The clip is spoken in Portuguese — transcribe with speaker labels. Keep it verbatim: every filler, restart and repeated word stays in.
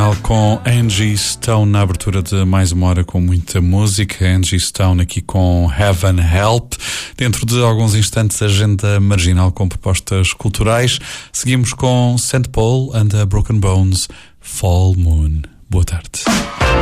Speaker 1: Marginal com Angie Stone na abertura de mais uma hora com muita música. Angie Stone aqui com Heaven Help. Dentro de alguns instantes, agenda Marginal com propostas culturais. Seguimos com Saint Paul and the Broken Bones, Fall Moon. Boa tarde.